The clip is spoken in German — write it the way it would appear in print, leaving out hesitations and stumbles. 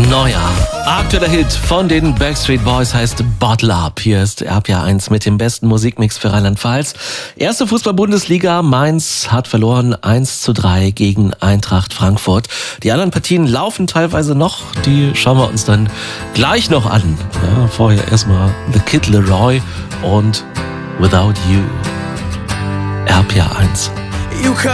Neuer, aktueller Hit von den Backstreet Boys heißt Bottle Up. Hier ist RPA 1 mit dem besten Musikmix für Rheinland-Pfalz. Erste Fußball-Bundesliga, Mainz hat verloren 1:3 gegen Eintracht Frankfurt. Die anderen Partien laufen teilweise noch, die schauen wir uns dann gleich noch an. Ja, vorher erstmal The Kid Leroy und Without You. RPA 1.